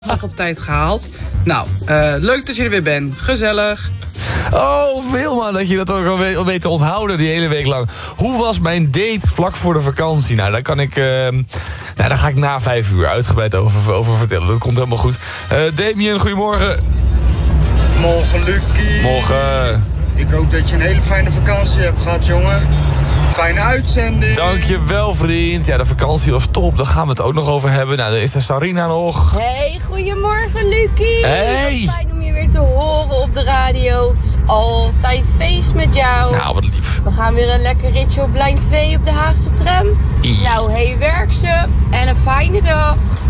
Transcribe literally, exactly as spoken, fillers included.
Nog op tijd gehaald. Nou, uh, leuk dat je er weer bent. Gezellig. Oh, Wilma, dat je dat ook al weet, al weet te onthouden die hele week lang. Hoe was mijn date vlak voor de vakantie? Nou, daar kan ik... Uh, nou, daar ga ik na vijf uur uitgebreid over, over vertellen. Dat komt helemaal goed. Uh, Damien, goedemorgen. Morgen, Lucie. Morgen. Ik hoop dat je een hele fijne vakantie hebt gehad, jongen. Fijne uitzending. Dankjewel, vriend. Ja, de vakantie was top. Daar gaan we het ook nog over hebben. Nou, dan is er Sarina nog. Hey, goedemorgen, Lucie. Hey. Wat fijn om je weer te horen op de radio. Het is altijd feest met jou. Nou, wat lief. We gaan weer een lekker ritje op lijn twee op de Haagse tram. I. Nou, hey, werk ze. En een fijne dag.